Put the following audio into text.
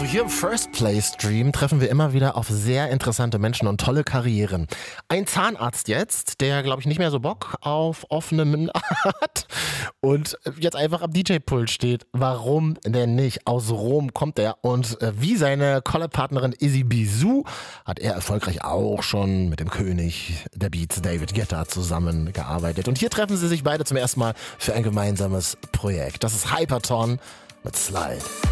Hier im First Play Stream treffen wir immer wieder auf sehr interessante Menschen und tolle Karrieren. Ein Zahnarzt jetzt, der glaube ich nicht mehr so Bock auf offene Münder hat und jetzt einfach am DJ-Pult steht. Warum denn nicht? Aus Rom kommt er und wie seine Collab-Partnerin Izzy Bizou hat er erfolgreich auch schon mit dem König der Beats David Guetta zusammengearbeitet. Und hier treffen sie sich beide zum ersten Mal für ein gemeinsames Projekt. Das ist Hyperton mit Slide.